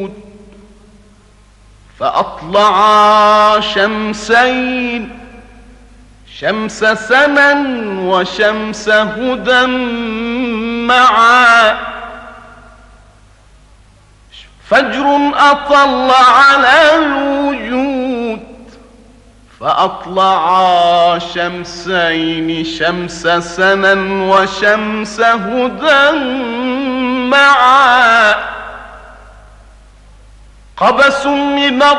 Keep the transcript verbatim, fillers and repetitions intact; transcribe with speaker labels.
Speaker 1: فأطلعا شمسين، شمس سنا وشمس هدى معا. فجر أطل على الوجود، فأطلعا شمسين، شمس سنا وشمس هدى معا. قبس من